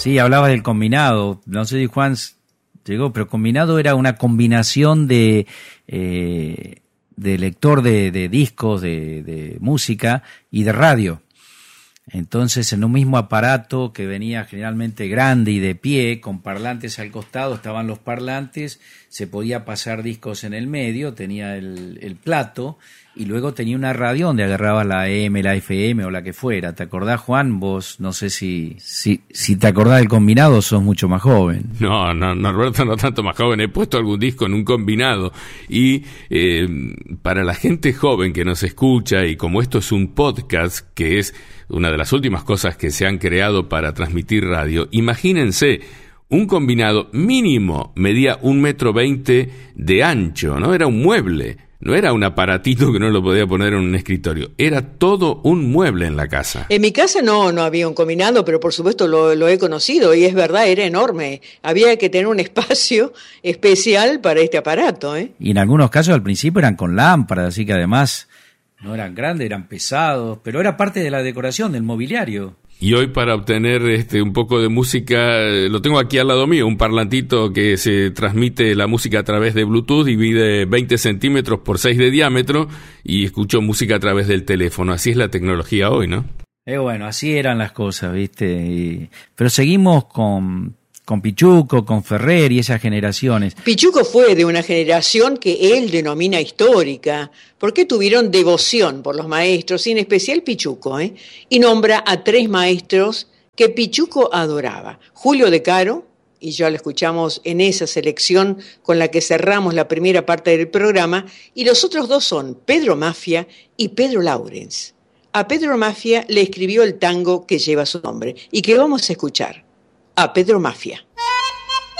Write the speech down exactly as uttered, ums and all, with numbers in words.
Sí, hablabas del combinado. No sé si Juan llegó, pero combinado era una combinación de eh, de lector de, de discos, de, de música y de radio. Entonces, en un mismo aparato que venía generalmente grande y de pie, con parlantes al costado, estaban los parlantes, se podía pasar discos en el medio, tenía el, el plato, y luego tenía una radio donde agarrabas la A M, la F M o la que fuera. ¿Te acordás, Juan? Vos, no sé si, si, si te acordás del combinado, sos mucho más joven. No, no, Norberto, no tanto más joven. He puesto algún disco en un combinado. Y eh, para la gente joven que nos escucha, y como esto es un podcast, que es una de las últimas cosas que se han creado para transmitir radio, imagínense, un combinado mínimo medía un metro veinte de ancho, ¿no? Era un mueble. No era un aparatito que no lo podía poner en un escritorio, era todo un mueble en la casa. En mi casa no, no había un combinado, pero por supuesto lo, lo he conocido y es verdad, era enorme. Había que tener un espacio especial para este aparato, ¿eh? Y en algunos casos al principio eran con lámparas, así que además no eran grandes, eran pesados, pero era parte de la decoración, del mobiliario. Y hoy, para obtener este un poco de música, eh, lo tengo aquí al lado mío, un parlantito que se transmite la música a través de Bluetooth, divide veinte centímetros por seis de diámetro y escucho música a través del teléfono. Así es la tecnología hoy, ¿no? Eh, bueno, así eran las cosas, ¿viste? Y, pero seguimos con, con Pichuco, con Ferrer y esas generaciones. Pichuco fue de una generación que él denomina histórica, porque tuvieron devoción por los maestros, y en especial Pichuco, ¿eh? Y nombra a tres maestros que Pichuco adoraba. Julio De Caro, y ya lo escuchamos en esa selección con la que cerramos la primera parte del programa, y los otros dos son Pedro Mafia y Pedro Laurens. A Pedro Mafia le escribió el tango que lleva su nombre y que vamos a escuchar. A Pedro Mafia.